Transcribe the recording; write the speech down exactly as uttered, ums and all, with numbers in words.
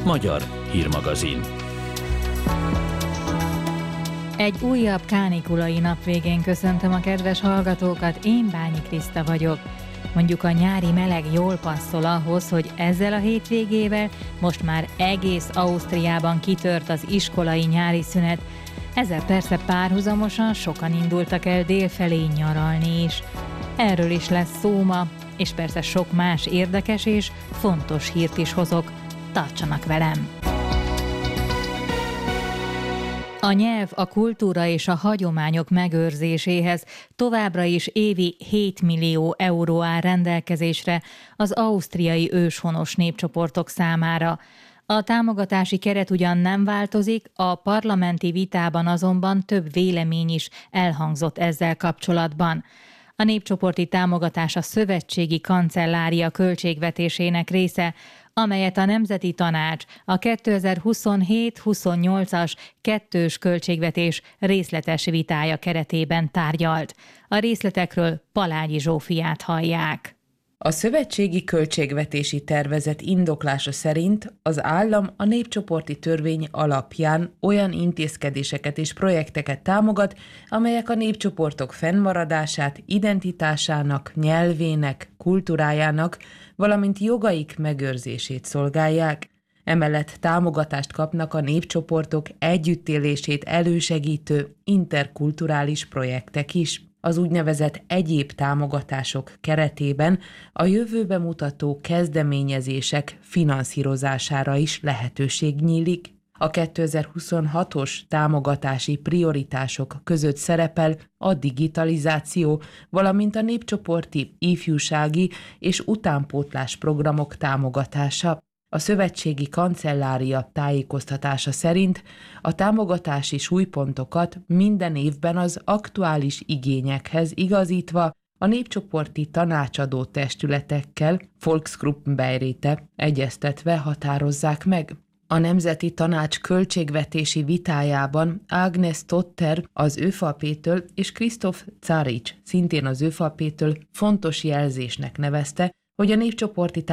Magyar hírmagazin. Egy újabb kánikulai nap végén köszöntöm a kedves hallgatókat, én Bányi Kriszta vagyok. Mondjuk a nyári meleg jól passzol ahhoz, hogy ezzel a hétvégével most már egész Ausztriában kitört az iskolai nyári szünet. Ezzel persze párhuzamosan sokan indultak el délfelé nyaralni is. Erről is lesz szó ma, és persze sok más érdekes és fontos hírt is hozok. Tartsanak velem! A nyelv, a kultúra és a hagyományok megőrzéséhez továbbra is évi hét millió euró áll rendelkezésre az ausztriai őshonos népcsoportok számára. A támogatási keret ugyan nem változik, a parlamenti vitában azonban több vélemény is elhangzott ezzel kapcsolatban. A népcsoporti támogatás a szövetségi kancellária költségvetésének része, amelyet a Nemzeti Tanács a kétezer-huszonhét huszonnyolcas kettős költségvetés részletes vitája keretében tárgyalt. A részletekről Palágyi Zsófiát hallják. A szövetségi költségvetési tervezet indoklása szerint az állam a népcsoporti törvény alapján olyan intézkedéseket és projekteket támogat, amelyek a népcsoportok fennmaradását, identitásának, nyelvének, kultúrájának, valamint jogaik megőrzését szolgálják. Emellett támogatást kapnak a népcsoportok együttélését elősegítő interkulturális projektek is. Az úgynevezett egyéb támogatások keretében a jövőbe mutató kezdeményezések finanszírozására is lehetőség nyílik. A kétezer-huszonhatos támogatási prioritások között szerepel a digitalizáció, valamint a népcsoporti, ifjúsági és utánpótlás programok támogatása. A szövetségi kancellária tájékoztatása szerint a támogatási súlypontokat minden évben az aktuális igényekhez igazítva a népcsoporti tanácsadó testületekkel, Volksgruppenbeiräte egyeztetve határozzák meg. A Nemzeti Tanács költségvetési vitájában Agnes Totter az ÖVP-től és Christoph Zarics szintén az ÖVP-től fontos jelzésnek nevezte, hogy a népcsoporti